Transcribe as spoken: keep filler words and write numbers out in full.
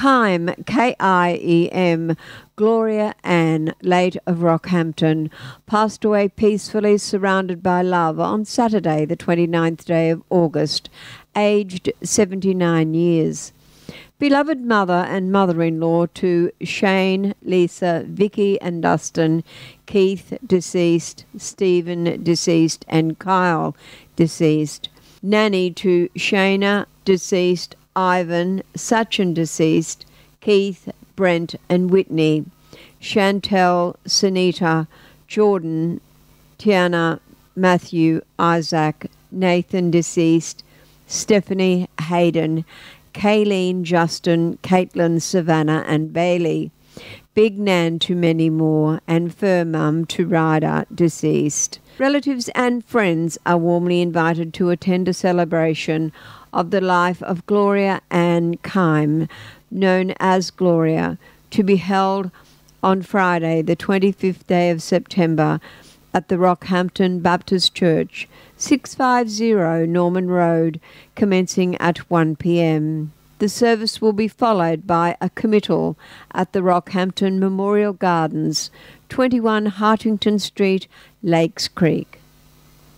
Kime, K I E M, Gloria Ann, late of Rockhampton, passed away peacefully surrounded by love on Saturday, the twenty-ninth day of August, aged seventy-nine years. Beloved mother and mother-in-law to Shane, Lisa, Vicky and Dustin, Keith, deceased, Stephen, deceased, and Kyle, deceased. Nanny to Shana, deceased, Ivan, Sachin, deceased, Keith, Brent and Whitney, Chantel, Sunita, Jordan, Tiana, Matthew, Isaac, Nathan, deceased, Stephanie, Hayden, Kayleen, Justin, Caitlin, Savannah and Bailey, Big Nan to many more, and Fur Mum to Ryder, deceased. Relatives and friends are warmly invited to attend a celebration of the life of Gloria Ann Kime, known as Gloria, to be held on Friday, the twenty-fifth day of September, at the Rockhampton Baptist Church, six fifty Norman Road, commencing at one p m. The service will be followed by a committal at the Rockhampton Memorial Gardens, twenty-one Hartington Street, Lakes Creek.